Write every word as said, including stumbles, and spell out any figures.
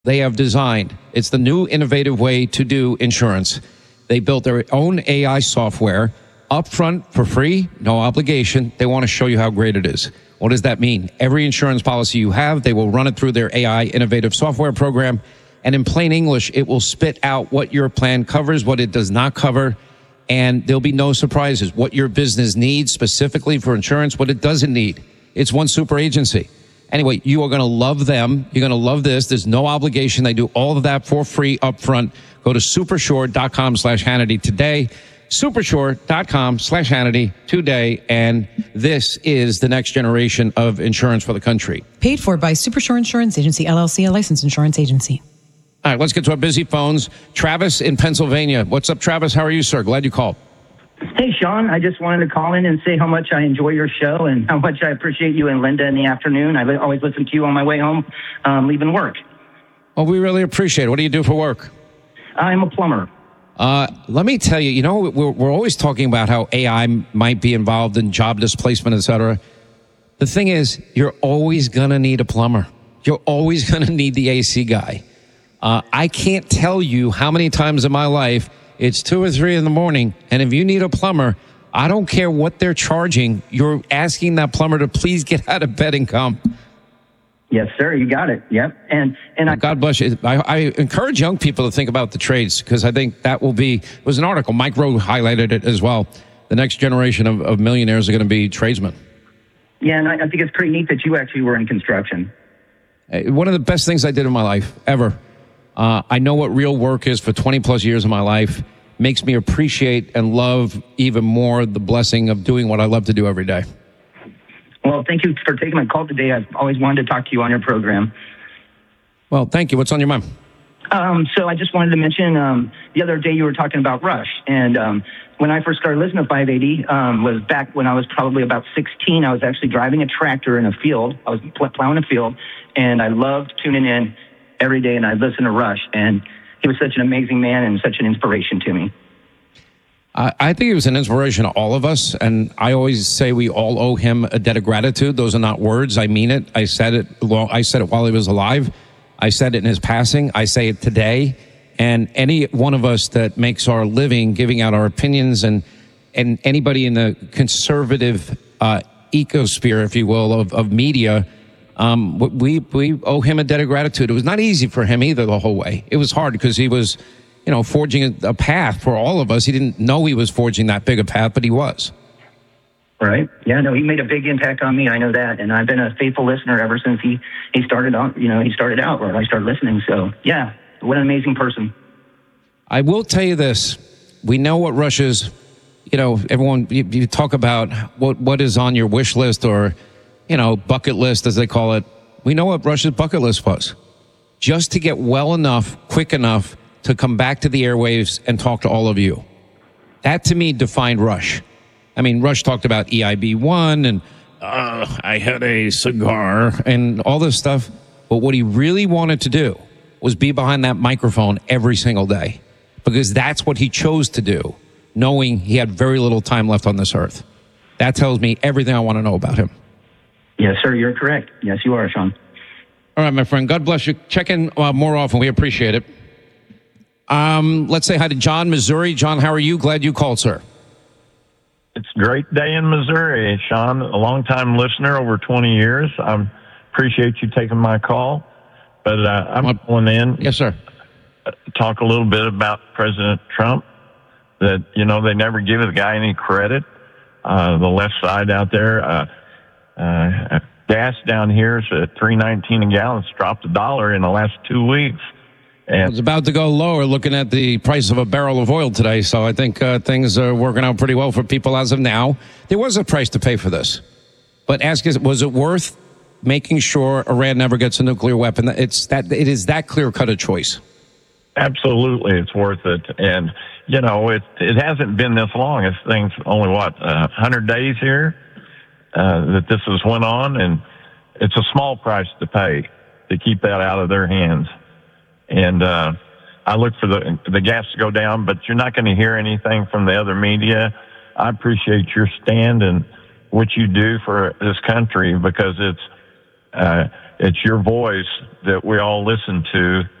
they have designed. It's the new innovative way to do insurance. They built their own A I software upfront for free, no obligation. They want to show you how great it is. What does that mean? Every insurance policy you have, they will run it through their A I innovative software program. And in plain English, it will spit out what your plan covers, what it does not cover. And there'll be no surprises. What your business needs specifically for insurance, what it doesn't need. It's one super agency. Anyway, you are going to love them. You're going to love this. There's no obligation. They do all of that for free up front. Go to supersure.com slash Hannity today. Supersure.com slash Hannity today. And this is the next generation of insurance for the country. Paid for by Supersure Insurance Agency, L L C, a licensed insurance agency. All right, let's get to our busy phones. Travis in Pennsylvania. What's up, Travis? How are you, sir? Glad you called. Hey, Sean, I just wanted to call in and say how much I enjoy your show and how much I appreciate you and Linda in the afternoon. I always listen to you on my way home, um, leaving work. Well, we really appreciate it. What do you do for work? I'm a plumber. Uh, let me tell you, you know, we're, we're always talking about how A I might be involved in job displacement, et cetera. The thing is, you're always going to need a plumber. You're always going to need the A C guy. Uh, I can't tell you how many times in my life it's two or three in the morning, and if you need a plumber, I don't care what they're charging. You're asking that plumber to please get out of bed and come. Yes, sir. You got it. Yep. And and I, God bless you. I, I encourage young people to think about the trades because I think that will be. It was an article. Mike Rowe highlighted it as well. The next generation of, of millionaires are going to be tradesmen. Yeah, and I, I think it's pretty neat that you actually were in construction. One of the best things I did in my life ever. Uh, I know what real work is for twenty plus years of my life. Makes me appreciate and love even more the blessing of doing what I love to do every day. Well, thank you for taking my call today. I've always wanted to talk to you on your program. Well, thank you. What's on your mind? Um, so I just wanted to mention um, the other day you were talking about Rush. And um, when I first started listening to five eighty um, was back when I was probably about sixteen. I was actually driving a tractor in a field. I was plowing a field, and I loved tuning in every day, and I listened to Rush. And he was such an amazing man and such an inspiration to me. I, I think he was an inspiration to all of us. And I always say we all owe him a debt of gratitude. Those are not words. I mean it. I said it. I said it while he was alive. I said it in his passing. I say it today. And any one of us that makes our living giving out our opinions, and and anybody in the conservative uh, ecosphere, if you will, of, of media, um, we we owe him a debt of gratitude. It was not easy for him either the whole way. It was hard because he was, you know, forging a, a path for all of us. He didn't know he was forging that big a path, but he was. Right. Yeah, no, he made a big impact on me. I know that. And I've been a faithful listener ever since he, he started on, you know, he started out where I started listening. So yeah, what an amazing person. I will tell you this. We know what Rush is. You know, everyone, you, you talk about what, what is on your wish list or, you know, bucket list, as they call it. We know what Rush's bucket list was. Just to get well enough, quick enough to come back to the airwaves and talk to all of you. That, to me, defined Rush. I mean, Rush talked about E I B one and uh, I had a cigar and all this stuff. But what he really wanted to do was be behind that microphone every single day, because that's what he chose to do, knowing he had very little time left on this earth. That tells me everything I want to know about him. Yes, sir, you're correct. Yes, you are, Sean. All right, my friend. God bless you. Check in uh, more often. We appreciate it. Um, let's say hi to John, Missouri. John, how are you? Glad you called, sir. It's a great day in Missouri, Sean. A long-time listener, over twenty years. I appreciate you taking my call. But uh, I'm calling in. Yes, sir. Talk a little bit about President Trump. That, you know, they never give the guy any credit. Uh, the left side out there, uh, uh, gas down here is at three nineteen a gallon. It's dropped a dollar in the last two weeks. And it's about to go lower looking at the price of a barrel of oil today. So I think uh, things are working out pretty well for people as of now. There was a price to pay for this. But ask us, was it worth making sure Iran never gets a nuclear weapon? It's that it is that clear-cut a choice. Absolutely, it's worth it. And, you know, it it hasn't been this long. This thing's only, what, uh, one hundred days here uh, that this has went on. And it's a small price to pay to keep that out of their hands. And uh, I look for the the gas to go down, but you're not going to hear anything from the other media. I appreciate your stand and what you do for this country, because it's Uh, it's your voice that we all listen to